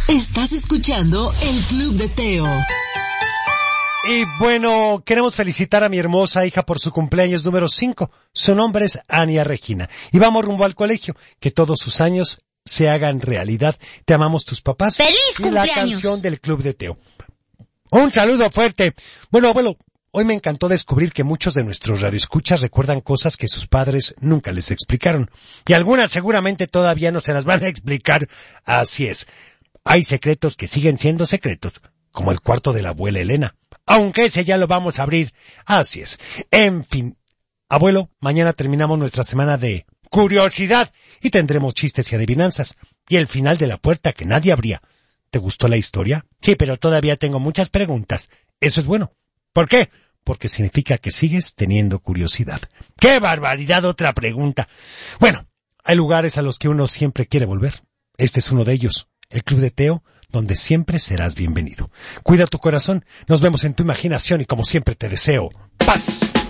Estás escuchando el Club de Teo. Y bueno, queremos felicitar a mi hermosa hija por su cumpleaños número 5. Su nombre es Ania Regina. Y vamos rumbo al colegio. Que todos sus años se hagan realidad. Te amamos tus papás. ¡Feliz cumpleaños! Y la canción del Club de Teo. Un saludo fuerte. Bueno, abuelo, hoy me encantó descubrir que muchos de nuestros radioescuchas recuerdan cosas que sus padres nunca les explicaron. Y algunas seguramente todavía no se las van a explicar. Así es. Hay secretos que siguen siendo secretos, como el cuarto de la abuela Elena. Aunque ese ya lo vamos a abrir. Así es. En fin. Abuelo, mañana terminamos nuestra semana de curiosidad y tendremos chistes y adivinanzas. Y el final de la puerta que nadie abría. ¿Te gustó la historia? Sí, pero todavía tengo muchas preguntas. Eso es bueno. ¿Por qué? Porque significa que sigues teniendo curiosidad. ¡Qué barbaridad! Otra pregunta. Bueno, hay lugares a los que uno siempre quiere volver. Este es uno de ellos. El Club de Teo, donde siempre serás bienvenido. Cuida tu corazón, nos vemos en tu imaginación y como siempre te deseo paz.